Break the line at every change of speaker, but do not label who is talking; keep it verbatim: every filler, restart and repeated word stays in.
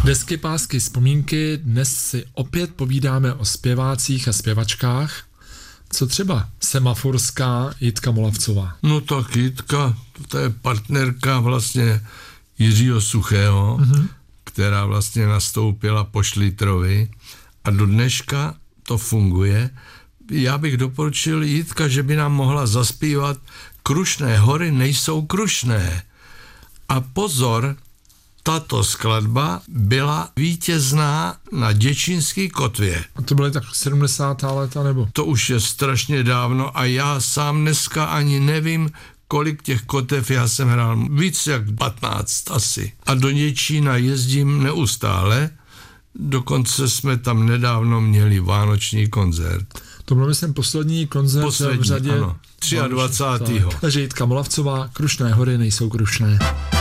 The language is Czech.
Desky, pásky, vzpomínky. Dnes si opět povídáme o zpěvácích a zpěvačkách. Co třeba semaforská Jitka Molavcová?
No tak Jitka, to je partnerka vlastně Jiřího Suchého, mm-hmm. která vlastně nastoupila po Šlitrovi a do dneška to funguje. Já bych doporučil Jitka, že by nám mohla zaspívat Krušné hory nejsou krušné. A pozor, tato skladba byla vítězná na Děčínské kotvě.
A to byly tak sedmdesátá léta nebo?
To už je strašně dávno a já sám dneska ani nevím, kolik těch kotev já jsem hrál. Víc jak patnáct asi. A do Děčína jezdím neustále. Dokonce jsme tam nedávno měli vánoční koncert.
To byl myslím poslední koncert
poslední,
v řadě.
Ano, dvacátého třiadvacátého
Takže Jitka Molavcová, Krušné hory nejsou krušné.